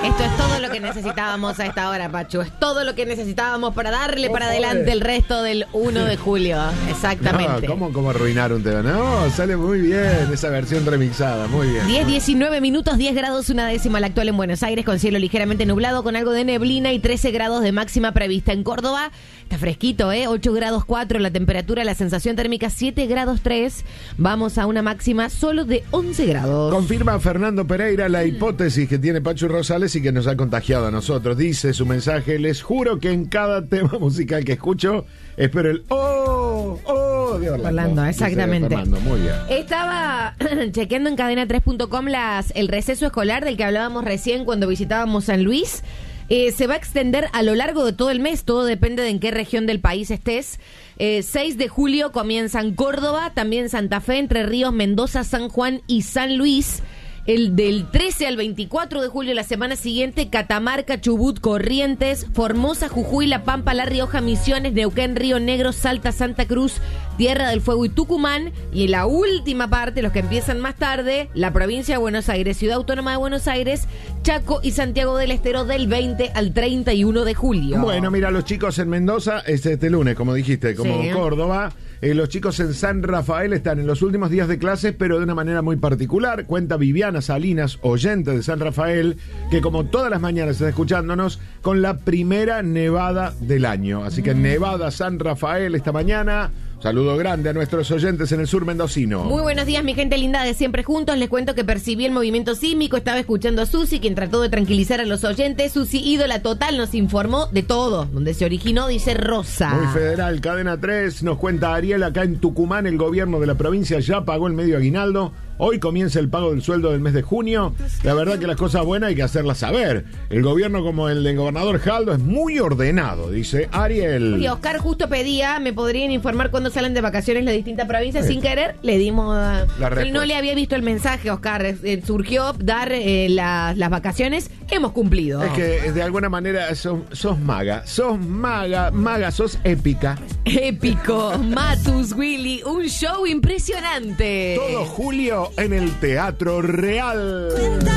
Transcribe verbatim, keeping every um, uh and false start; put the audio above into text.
Esto es todo lo que necesitábamos a esta hora, Pachu. Es todo lo que necesitábamos para darle para adelante el resto del uno de julio. Exactamente. No, ¿cómo, ¿Cómo arruinar un tema? No, sale muy bien esa versión remixada, muy bien. diez, diecinueve minutos, diez grados, una décima la actual en Buenos Aires, con cielo ligeramente nublado, con algo de neblina y trece grados de máxima prevista. En Córdoba está fresquito, ¿eh? ocho grados cuatro la temperatura, la sensación térmica siete grados tres. Vamos a una máxima solo de once grados. Confirma Fernando Pereira la hipótesis que tiene Pachu Rosales y que nos ha contagiado a nosotros. Dice su mensaje: les juro que en cada tema musical que escucho espero el oh, oh de Orlando. Orlando, exactamente. Dice Fernando, muy bien. Estaba chequeando en cadena tres punto com las, el receso escolar del que hablábamos recién cuando visitábamos San Luis. Eh, se va a extender a lo largo de todo el mes, todo depende de en qué región del país estés. Eh, seis de julio comienzan Córdoba, también Santa Fe, Entre Ríos, Mendoza, San Juan y San Luis. El del trece al veinticuatro de julio, la semana siguiente, Catamarca, Chubut, Corrientes, Formosa, Jujuy, La Pampa, La Rioja, Misiones, Neuquén, Río Negro, Salta, Santa Cruz, Tierra del Fuego y Tucumán. Y en la última parte, los que empiezan más tarde, la provincia de Buenos Aires, Ciudad Autónoma de Buenos Aires, Chaco y Santiago del Estero, del veinte al treinta y uno de julio. Bueno, mira, los chicos en Mendoza, este, este lunes, como dijiste, como Sí. Córdoba. Eh, los chicos en San Rafael están en los últimos días de clases, pero de una manera muy particular. Cuenta Viviana Salinas, oyente de San Rafael, que como todas las mañanas está escuchándonos, con la primera nevada del año. Así que Nevada San Rafael esta mañana. Saludo grande a nuestros oyentes en el sur mendocino. Muy buenos días, mi gente linda de Siempre Juntos. Les cuento que percibí el movimiento sísmico. Estaba escuchando a Susi, quien trató de tranquilizar a los oyentes. Susi, ídola total, nos informó de todo. Donde se originó, dice Rosa. Muy federal, cadena tres, nos cuenta Ariel, acá en Tucumán el gobierno de la provincia ya pagó el medio aguinaldo. Hoy comienza el pago del sueldo del mes de junio. La verdad que las cosas buenas hay que hacerlas saber. El gobierno, como el del gobernador Jaldo, es muy ordenado, dice Ariel. Y Oscar justo pedía, ¿me podrían informar cuándo salen de vacaciones las distintas provincias? Sí. Sin querer, le dimos... La Él respuesta. no le había visto el mensaje, Oscar. Eh, surgió dar eh, la- las vacaciones. Hemos cumplido. Es que de alguna manera sos, sos maga, sos maga, maga, sos épica. Épico. Matus, Willy, un show impresionante. Todo julio en el Teatro Real.